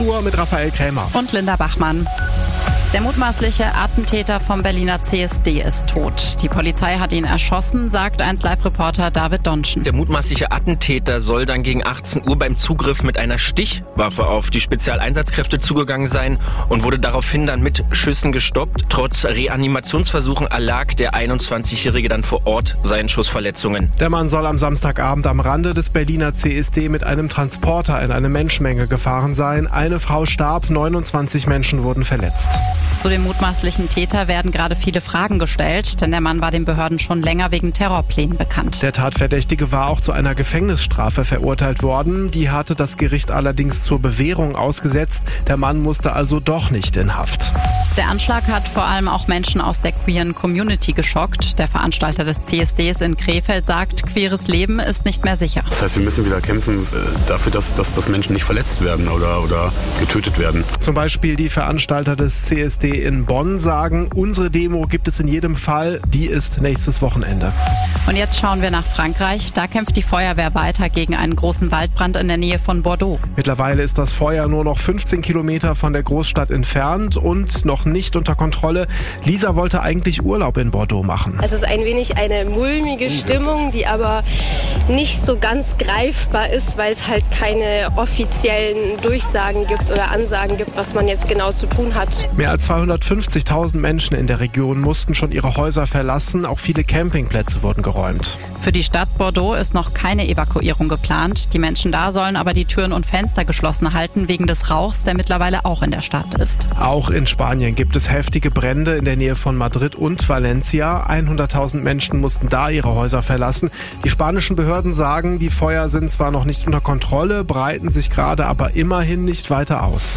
Uhr mit Raphael Krämer. Und Linda Bachmann. Der mutmaßliche Attentäter vom Berliner CSD ist tot. Die Polizei hat ihn erschossen, sagt 1Live-Reporter David Donschen. Der mutmaßliche Attentäter soll dann gegen 18 Uhr beim Zugriff mit einer Stichwaffe auf die Spezialeinsatzkräfte zugegangen sein und wurde daraufhin dann mit Schüssen gestoppt. Trotz Reanimationsversuchen erlag der 21-Jährige dann vor Ort seinen Schussverletzungen. Der Mann soll am Samstagabend am Rande des Berliner CSD mit einem Transporter in eine Menschenmenge gefahren sein. Eine Frau starb, 29 Menschen wurden verletzt. Zu dem mutmaßlichen Täter werden gerade viele Fragen gestellt, denn der Mann war den Behörden schon länger wegen Terrorplänen bekannt. Der Tatverdächtige war auch zu einer Gefängnisstrafe verurteilt worden. Die hatte das Gericht allerdings zur Bewährung ausgesetzt. Der Mann musste also doch nicht in Haft. Der Anschlag hat vor allem auch Menschen aus der queeren Community geschockt. Der Veranstalter des CSDs in Krefeld sagt, queeres Leben ist nicht mehr sicher. Das heißt, wir müssen wieder kämpfen dafür, dass Menschen nicht verletzt werden oder getötet werden. Zum Beispiel die Veranstalter des CSD in Bonn sagen, unsere Demo gibt es in jedem Fall, die ist nächstes Wochenende. Und jetzt schauen wir nach Frankreich. Da kämpft die Feuerwehr weiter gegen einen großen Waldbrand in der Nähe von Bordeaux. Mittlerweile ist das Feuer nur noch 15 Kilometer von der Großstadt entfernt und noch nicht unter Kontrolle. Lisa wollte eigentlich Urlaub in Bordeaux machen. Es ist ein wenig eine mulmige Stimmung, die aber nicht so ganz greifbar ist, weil es halt keine offiziellen Durchsagen gibt oder Ansagen gibt, was man jetzt genau zu tun hat. Mehr als 250.000 Menschen in der Region mussten schon ihre Häuser verlassen. Auch viele Campingplätze wurden geräumt. Für die Stadt Bordeaux ist noch keine Evakuierung geplant. Die Menschen da sollen aber die Türen und Fenster geschlossen halten wegen des Rauchs, der mittlerweile auch in der Stadt ist. Auch in Spanien gibt es heftige Brände in der Nähe von Madrid und Valencia. 100.000 Menschen mussten da ihre Häuser verlassen. Die spanischen Behörden sagen, die Feuer sind zwar noch nicht unter Kontrolle, breiten sich gerade aber immerhin nicht weiter aus.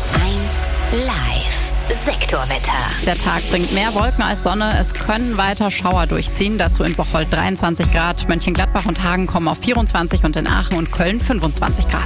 1 Live Sektorwetter. Der Tag bringt mehr Wolken als Sonne. Es können weiter Schauer durchziehen. Dazu in Bocholt 23 Grad. Mönchengladbach und Hagen kommen auf 24 und in Aachen und Köln 25 Grad.